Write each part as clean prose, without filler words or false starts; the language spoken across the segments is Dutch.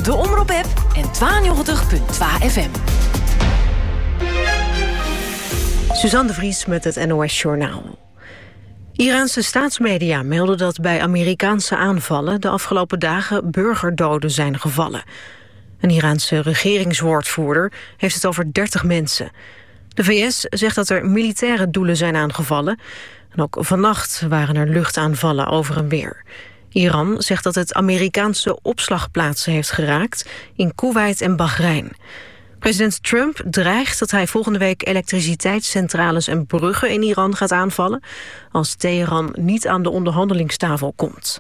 de Omroep-app en 92.2 FM. Suzanne de Vries met het NOS-journaal. Iraanse staatsmedia melden dat bij Amerikaanse aanvallen de afgelopen dagen burgerdoden zijn gevallen. Een Iraanse regeringswoordvoerder heeft het over 30 mensen. De VS zegt dat er militaire doelen zijn aangevallen. En ook vannacht waren er luchtaanvallen over en weer. Iran zegt dat het Amerikaanse opslagplaatsen heeft geraakt in Koeweit en Bahrein. President Trump dreigt dat hij volgende week elektriciteitscentrales en bruggen in Iran gaat aanvallen als Teheran niet aan de onderhandelingstafel komt.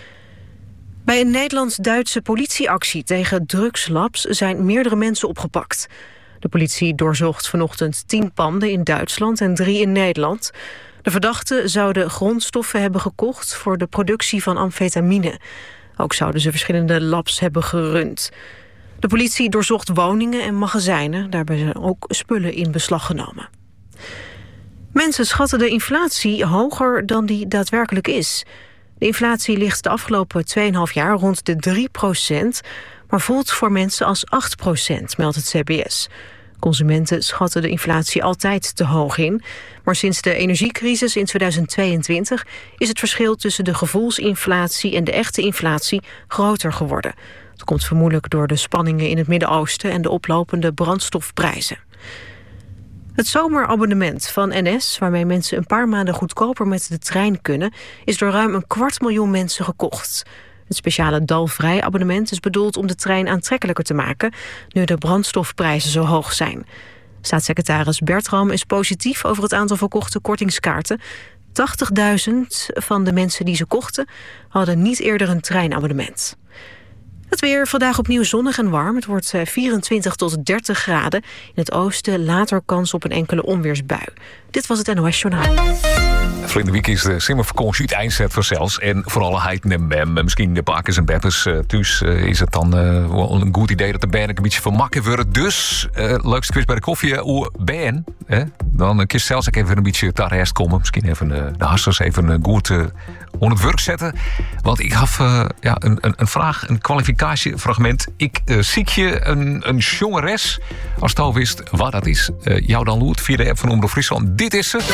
Bij een Nederlands-Duitse politieactie tegen drugslabs zijn meerdere mensen opgepakt. De politie doorzocht vanochtend 10 panden in Duitsland en 3 in Nederland. De verdachten zouden grondstoffen hebben gekocht voor de productie van amfetamine. Ook zouden ze verschillende labs hebben gerund. De politie doorzocht woningen en magazijnen. Daarbij zijn ook spullen in beslag genomen. Mensen schatten de inflatie hoger dan die daadwerkelijk is. De inflatie ligt de afgelopen 2,5 jaar rond de 3%, maar voelt voor mensen als 8%, meldt het CBS. Consumenten schatten de inflatie altijd te hoog in, maar sinds de energiecrisis in 2022 is het verschil tussen de gevoelsinflatie en de echte inflatie groter geworden. Dat komt vermoedelijk door de spanningen in het Midden-Oosten en de oplopende brandstofprijzen. Het zomerabonnement van NS, waarmee mensen een paar maanden goedkoper met de trein kunnen, is door ruim 250.000 mensen gekocht. Het speciale dalvrij abonnement is bedoeld om de trein aantrekkelijker te maken, nu de brandstofprijzen zo hoog zijn. Staatssecretaris Bertram is positief over het aantal verkochte kortingskaarten. 80.000 van de mensen die ze kochten hadden niet eerder een treinabonnement. Het weer vandaag opnieuw zonnig en warm. Het wordt 24 tot 30 graden. In het oosten later kans op een enkele onweersbui. Dit was het NOS Journaal. Verleden week is de zomervakantie het eindset vanzelfs. En vooral heiten en bem, misschien de bakers en beppers thuis, is het dan wel een goed idee dat de band een beetje vermakken wordt. Dus, leukste quiz bij de koffie, hoe ben je? Dan kun je zelfs ook even een beetje te rest komen. Misschien even de hassers even goed onder het werk zetten. Want ik had een vraag, een kwalificatiefragment. Ik zie je een jongeres, als je al wist wat dat is. Jou dan loert via de app van Omroep Friesland. Dit is ze.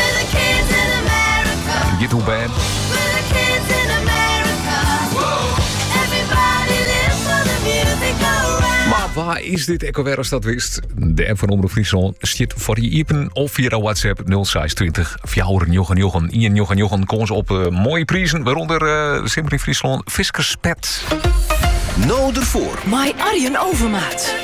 Get hoe ben. Maar waar is dit echo als dat wist? De app van Omroep Friesland zit voor je iepen of via de WhatsApp 0620 4 Jochen komen ze op mooie prijzen, waaronder Symphony Friesland Fiskerspet. Nou ervoor. My Arjen Overmaat.